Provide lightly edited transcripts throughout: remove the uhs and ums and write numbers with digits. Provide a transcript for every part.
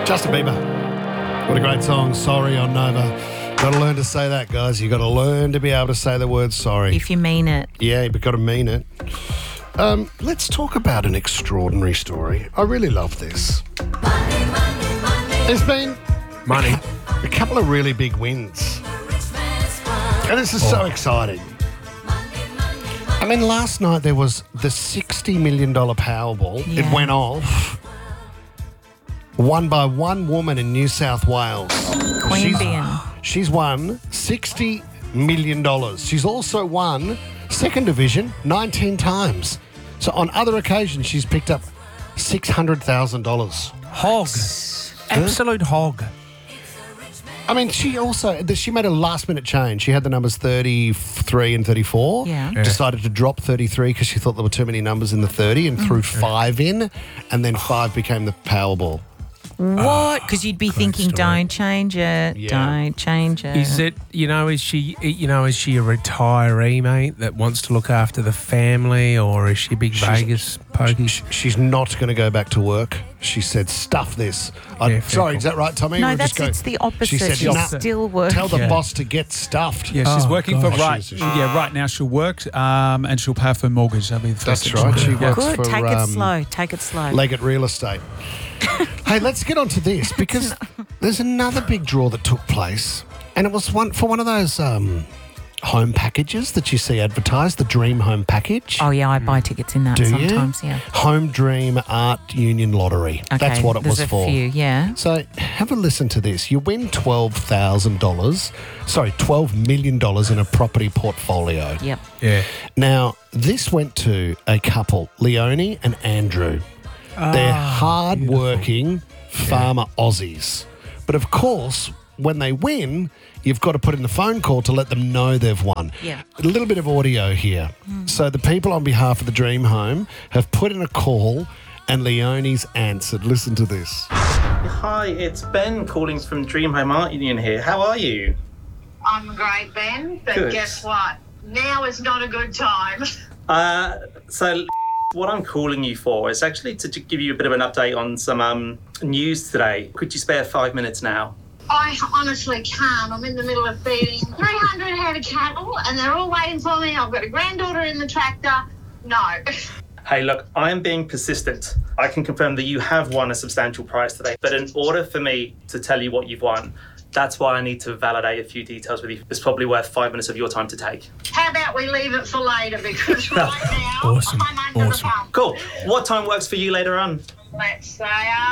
Justin Bieber. What a great song, Sorry on Nova. Got to learn to say that, guys. You got to learn to be able to say the word sorry. If you mean it. Yeah, you've got to mean it. Let's talk about an extraordinary story. I really love this. There's been a couple of really big wins. And this is so exciting. I mean, last night there was the $60 million Powerball. Yeah. It went off. Won by one woman in New South Wales. Queanbeyan. She's won $60 million. She's also won second division 19 times. So on other occasions, she's picked up $600,000. Hog. Absolute hog. I mean, she made a last-minute change. She had the numbers 33 and 34. Yeah. Decided to drop 33 because she thought there were too many numbers in the 30 and threw 5 in, and then 5 became the Powerball. What? Because you'd be thinking, story. don't change it. Yeah. Don't change it. Is it, is she a retiree, mate, that wants to look after the family, or is she a big Vegas pokey? She's not going to go back to work. She said, stuff this. Yeah, Sorry, cool. is that right, Tommy? No, Or just it's the opposite. She said, She's "Nah, still working. tell the Yeah. boss to get stuffed. Yeah, she's Oh, working for gosh. right now she'll work and she'll pay off her mortgage. That'll be the first That's thing right. she'll She do. works Good. for Take it slow. Take it slow. Leggett Real Estate. Hey, let's get on to this because there's another big draw that took place, and it was one of those home packages that you see advertised, the Dream Home Package. Oh, yeah, I buy tickets in that Do sometimes, you? yeah. Home Dream Art Union Lottery. Okay, That's what it was there's for. a few, yeah. So have a listen to this. You win $12 million in a property portfolio. Yep. Yeah. Now, this went to a couple, Leonie and Andrew. They're hard-working farmer Aussies. But of course, when they win, you've got to put in the phone call to let them know they've won. Yeah. A little bit of audio here. So the people on behalf of the Dream Home have put in a call and Leonie's answered. Listen to this. Hi, it's Ben calling from Dream Home Art Union here. How are you? I'm great, Ben, but Good. guess what? Now is not a good time. So what I'm calling you for is actually to give you a bit of an update on some news today. Could you spare 5 minutes now? I honestly can't. I'm in the middle of feeding 300 head of cattle and they're all waiting for me. I've got a granddaughter in the tractor. No. Hey, look, I am being persistent. I can confirm that you have won a substantial prize today, but in order for me to tell you what you've won, that's why I need to validate a few details with you. It's probably worth 5 minutes of your time to take. How about we leave it for later because right now Awesome. I'm under the pump. Cool. What time works for you later on? Let's say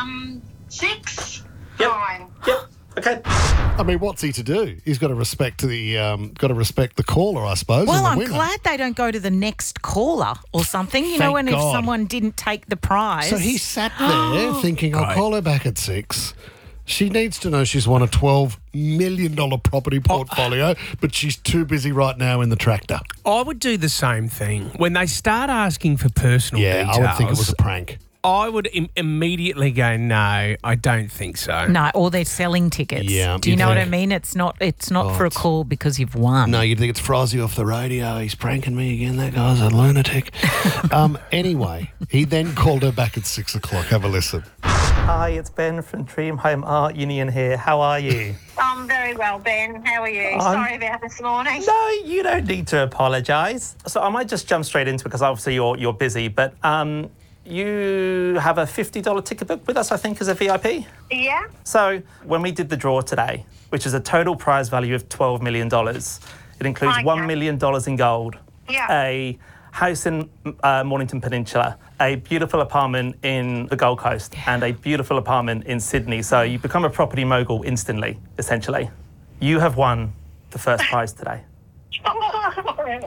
6. Yep. Fine. Yep. Okay. I mean, what's he to do? He's got to respect the caller, I suppose. Well, and the I'm winner. glad they don't go to the next caller or something. You know, Thank when if God. someone didn't take the prize. So he sat there thinking, I'll call her back at 6. She needs to know she's won a $12 million property portfolio, but she's too busy right now in the tractor. I would do the same thing. When they start asking for personal Yeah, details, I would think it was a prank. I would immediately go, no, I don't think so. No, or they're selling tickets. Yeah, Do you you'd know what I think. mean? It's not for a call because you've won. No, you'd think it's Frozzy off the radio. He's pranking me again. That guy's a lunatic. Anyway, he then called her back at 6 o'clock. Have a listen. Hi, it's Ben from Dream Home Art Union here. How are you? I'm very well, Ben. How are you? Sorry about this morning. No, you don't need to apologise. So I might just jump straight into it because obviously you're busy, but you have a $50 ticket book with us, I think, as a VIP. Yeah? So when we did the draw today, which is a total prize value of $12 million, it includes Okay. $1 million in gold, Yeah. a house in Mornington Peninsula, a beautiful apartment in the Gold Coast, and a beautiful apartment in Sydney. So you become a property mogul instantly, essentially. You have won the first prize today. I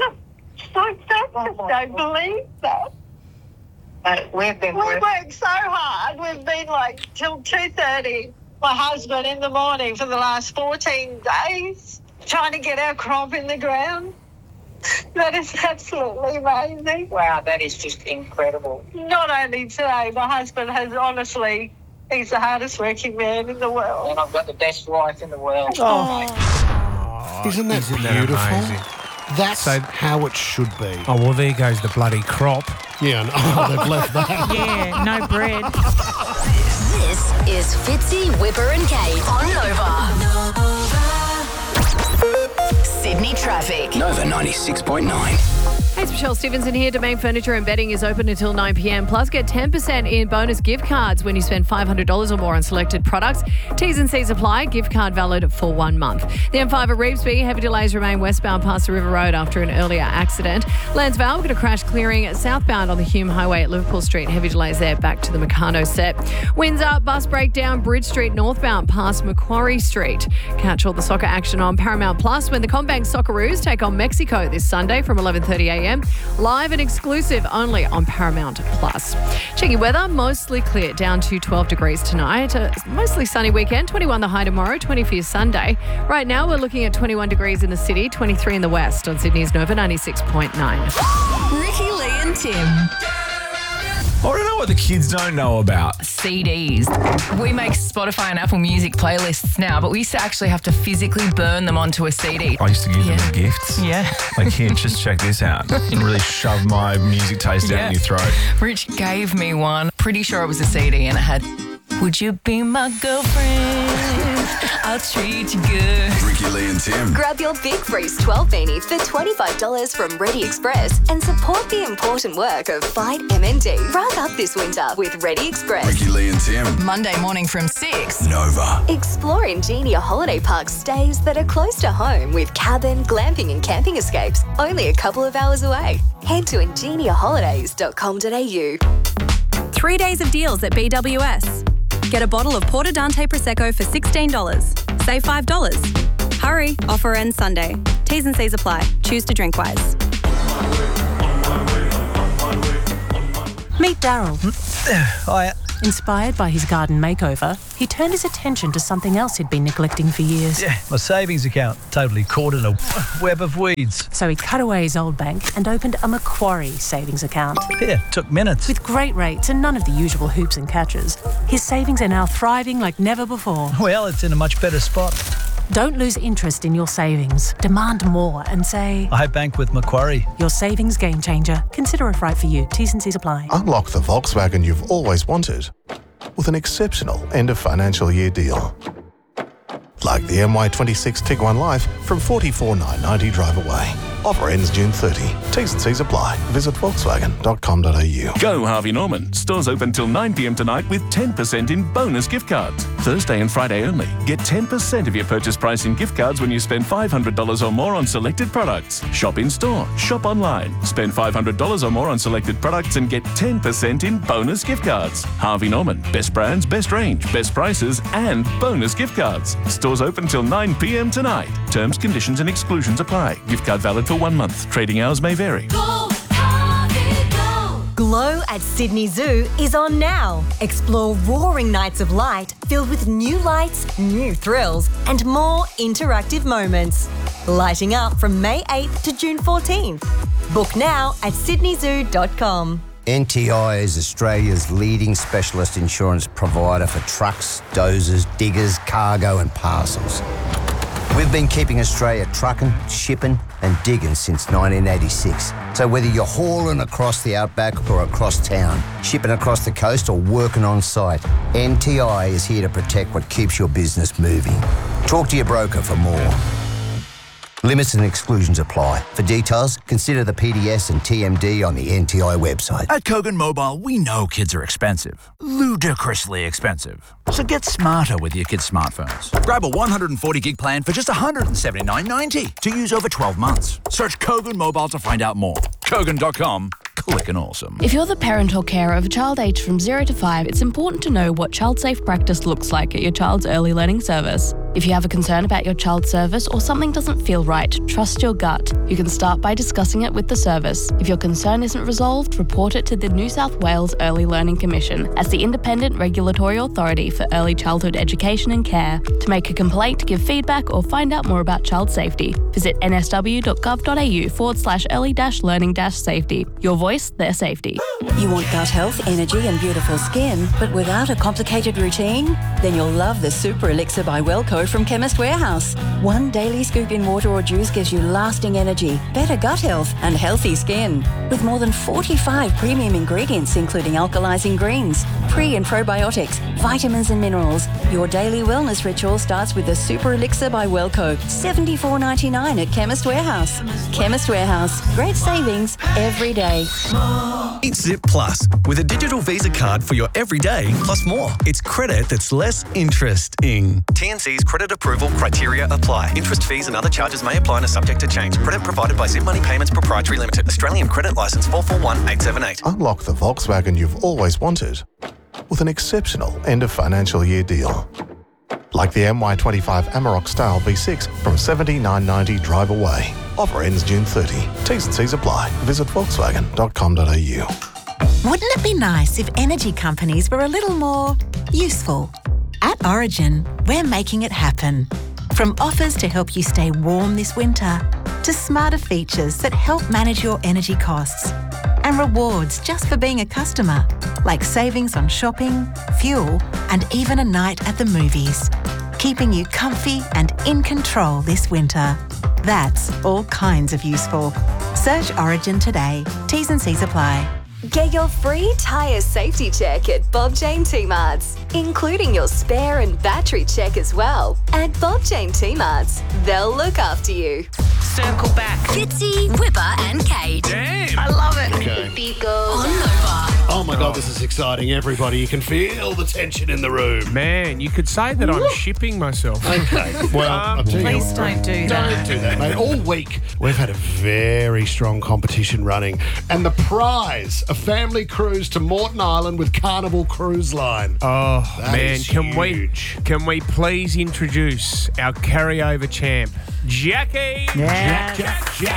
don't believe that. We worked so hard. We've been till 2:30. My husband in the morning for the last 14 days trying to get our crop in the ground. That is absolutely amazing. Wow, that is just incredible. Not only today, my husband has honestly, he's the hardest working man in the world. And I've got the best wife in the world. Isn't that Isn't that beautiful? amazing? That's So- how it should be. Oh, well, there goes the bloody crop. Yeah, they've left that. Yeah, no bread. This This is Fitzy, Whipper and Kate on Nova. Sydney traffic. Nova 96.9. Hey, it's Michelle Stevenson here. Domain Furniture and Bedding is open until 9 p.m. Plus, get 10% in bonus gift cards when you spend $500 or more on selected products. T's and C's apply. Gift card valid for 1 month. The M5 at Reevesby. Heavy delays remain westbound past the River Road after an earlier accident. Lansvale, we've got a crash clearing southbound on the Hume Highway at Liverpool Street. Heavy delays there back to the Meccano set. Windsor, bus breakdown Bridge Street northbound past Macquarie Street. Catch all the soccer action on Paramount Plus when the Combank Socceroos take on Mexico this Sunday from 11:30 a.m. Live and exclusive only on Paramount Plus. Checking weather, mostly clear, down to 12 degrees tonight. Mostly sunny weekend, 21 the high tomorrow, 20 for your Sunday. Right now we're looking at 21 degrees in the city, 23 in the west on Sydney's Nova 96.9. Ricky, Lee and Tim. I don't know what the kids don't know about. CDs. We make Spotify and Apple Music playlists now, but we used to actually have to physically burn them onto a CD. I used to give them as gifts. Yeah. Like, here, just check this out. And really shove my music taste down your throat. Rich gave me one. Pretty sure it was a CD and it had, "Would you be my girlfriend? I'll treat you good." Ricky, Lee and Tim. Grab your Big Freeze 12 beanie for $25 from Ready Express and support the important work of Fight MND. Rug up this winter with Ready Express. Ricky, Lee and Tim. Monday morning from 6. Nova. Explore Ingenia Holiday Park stays that are close to home with cabin, glamping and camping escapes only a couple of hours away. Head to ingeniaholidays.com.au. 3 days of deals at BWS. Get a bottle of Porto Dante Prosecco for $16. Save $5. Hurry, offer ends Sunday. T's and C's apply. Choose to drink wise. Meet Daryl. Hiya. Inspired by his garden makeover, he turned his attention to something else he'd been neglecting for years. Yeah, my savings account. Totally caught in a web of weeds. So he cut away his old bank and opened a Macquarie savings account. Yeah, took minutes. With great rates and none of the usual hoops and catches, his savings are now thriving like never before. Well, it's in a much better spot. Don't lose interest in your savings. Demand more and say, I bank with Macquarie. Your savings game changer. Consider if right for you. T's and C's apply. Unlock the Volkswagen you've always wanted with an exceptional end of financial year deal. Like the MY26 Tiguan Life from $44,990 drive away. Offer ends June 30. T's and C's apply. Visit volkswagen.com.au. Go Harvey Norman. Stores open till 9 p.m. tonight with 10% in bonus gift cards. Thursday and Friday only. Get 10% of your purchase price in gift cards when you spend $500 or more on selected products. Shop in store. Shop online. Spend $500 or more on selected products and get 10% in bonus gift cards. Harvey Norman. Best brands, best range, best prices and bonus gift cards. Stores open till 9 p.m. tonight. Terms, conditions and exclusions apply. Gift card valid for 1 month. Trading hours may vary. Glow at Sydney Zoo is on now. Explore roaring nights of light filled with new lights, new thrills, and more interactive moments. Lighting up from May 8th to June 14th. Book now at sydneyzoo.com. NTI is Australia's leading specialist insurance provider for trucks, dozers, diggers, cargo and parcels. We've been keeping Australia trucking, shipping and digging since 1986. So whether you're hauling across the outback or across town, shipping across the coast or working on site, NTI is here to protect what keeps your business moving. Talk to your broker for more. Limits and exclusions apply. For details, consider the PDS and TMD on the NTI website. At Kogan Mobile, we know kids are expensive. Ludicrously expensive. So get smarter with your kids' smartphones. Grab a 140 gig plan for just $179.90 to use over 12 months. Search Kogan Mobile to find out more. Kogan.com. Clickin' awesome. If you're the parent or carer of a child aged from 0 to 5, it's important to know what child-safe practice looks like at your child's early learning service. If you have a concern about your child's service or something doesn't feel right, trust your gut. You can start by discussing it with the service. If your concern isn't resolved, report it to the New South Wales Early Learning Commission as the independent regulatory authority for early childhood education and care. To make a complaint, give feedback or find out more about child safety, visit nsw.gov.au/early-learning-safety. Your voice, their safety. You want gut health, energy and beautiful skin, but without a complicated routine? Then you'll love the Super Elixir by Wellco Go from Chemist Warehouse. One daily scoop in water or juice gives you lasting energy, better gut health, and healthy skin. With more than 45 premium ingredients, including alkalizing greens, pre- and probiotics, vitamins and minerals, your daily wellness ritual starts with the Super Elixir by Wellco, $74.99 at Chemist Warehouse. Chemist Warehouse. Great savings every day. Eat Zip Plus with a digital Visa card for your everyday plus more. It's credit that's less interesting. TNC's credit approval criteria apply. Interest, fees and other charges may apply and are subject to change. Credit provided by Zip Money Payments Proprietary Limited. Australian Credit Licence 441878. Unlock the Volkswagen you've always wanted with an exceptional end of financial year deal. Like the MY25 Amarok Style V6 from $79.90 drive away. Offer ends June 30. T's and C's apply. Visit volkswagen.com.au. Wouldn't it be nice if energy companies were a little more useful? At Origin, we're making it happen. From offers to help you stay warm this winter, to smarter features that help manage your energy costs, and rewards just for being a customer, like savings on shopping, fuel, and even a night at the movies, keeping you comfy and in control this winter. That's all kinds of useful. Search Origin today. T's and C's apply. Get your free tyre safety check at Bob Jane T-Marts, including your spare and battery check as well. At Bob Jane T-Marts, they'll look after you. Circle back. Fitzy, Whipper and Kate. Damn. I love it. Okay. On Nova. Oh my God, this is exciting. Everybody, you can feel the tension in the room. Man, you could say that I'm shipping myself. Okay. Well, I'll tell you Please what, don't do that. Don't do that, mate. All week, we've had a very strong competition running. And the prize, a family cruise to Moreton Island with Carnival Cruise Line. Oh, That man, is can huge. we please introduce our carryover champ, Jackie? Jackie.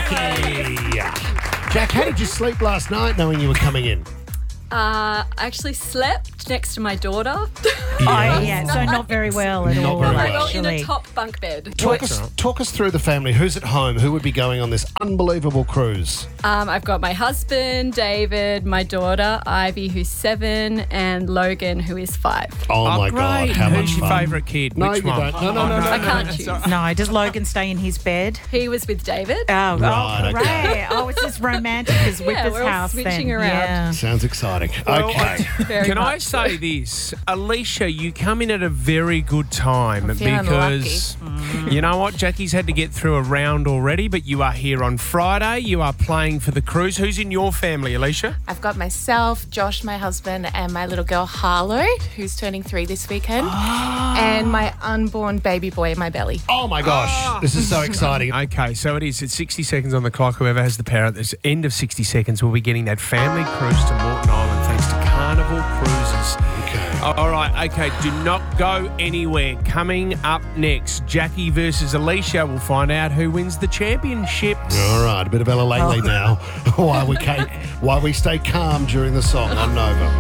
Jack, how did you sleep last night knowing you were coming in? I actually slept next to my daughter. So not very well at Not all, very well. In actually. a top bunk bed. Talk us through the family. Who's at home? Who would be going on this unbelievable cruise? I've got my husband, David, my daughter, Ivy, who's 7, and Logan, who is 5. Oh, my God. How much Who's your fun. favourite kid? No, Which you one? don't. No. I can't choose. No, does Logan stay in his bed? He was with David. Oh, Right, great. okay. Oh, it's as romantic as Whipper's we're all house switching then. around. Yeah. Sounds exciting. Well, Okay. Can I say this? Alicia, you come in at a very good time feeling because you know what? Jackie's had to get through a round already, but you are here on Friday. You are playing for the cruise. Who's in your family, Alicia? I've got myself, Josh, my husband, and my little girl, Harlow, who's turning 3 this weekend, and my unborn baby boy in my belly. Oh, my gosh. This is so exciting. Okay, so it is. It's 60 seconds on the clock. Whoever has the power at the end of 60 seconds will be getting that family cruise to Moreton Island thanks to Carnival Cruises. Okay. All right, okay, do not go anywhere. Coming up next, Jackie versus Alicia. We'll find out who wins the championship. All right, a bit of Ella Lately now while we stay calm during the song on Nova.